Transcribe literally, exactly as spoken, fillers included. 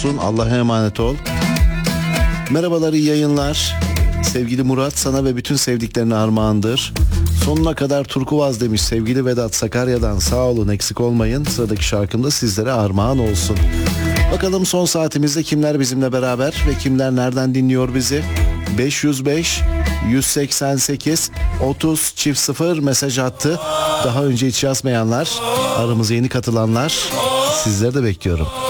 olsun. Allah'a emanet ol. Merhabalar, iyi yayınlar. Sevgili Murat, sana ve bütün sevdiklerine armağandır. Sonuna kadar turkuaz demiş sevgili Vedat Sakarya'dan. Sağ olun, eksik olmayın. Sıradaki şarkım da sizlere armağan olsun. Bakalım son saatimizde kimler bizimle beraber ve kimler nereden dinliyor bizi? beş yüz beş yüz seksen sekiz otuz çift sıfır mesaj attı. Daha önce hiç yazmayanlar, aramıza yeni katılanlar, sizleri de bekliyorum.